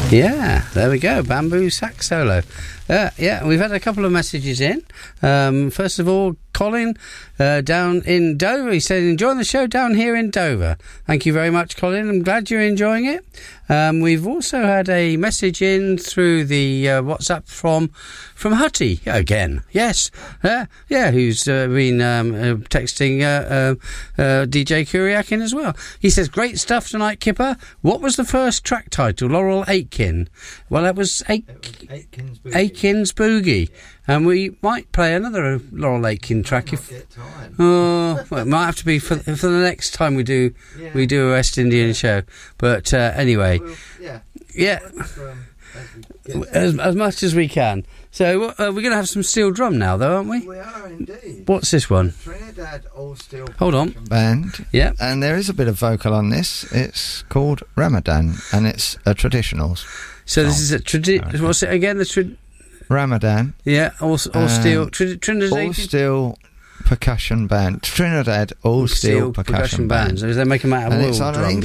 Yeah, there we go. Bamboo sax solo. Yeah, we've had a couple of messages in. First of all, Colin down in Dover. He said, enjoying the show down here in Dover. Thank you very much, Colin. I'm glad you're enjoying it. We've also had a message in through the WhatsApp from Hutty again. Yes. Who's been texting DJ Kuriak in as well. He says, great stuff tonight, Kipper. What was the first track title? Laurel Aitken. Well, that was Aitken's Boogie. And we might play another Laurel Aitken track if well, it might have to be for the next time we do a West Indian show. But anyway, as much as we can. So we're going to have some steel drum now, though, aren't we? We are indeed. What's this one? Trinidad All Steel. Hold on. Band. Yeah. And there is a bit of vocal on this. It's called Ramadan, and it's a traditionals. So this is a what's it again? Ramadan. Yeah, all steel. Trinidad All steel percussion band. Trinidad All Steel Percussion Band. So they make them out of wool drums.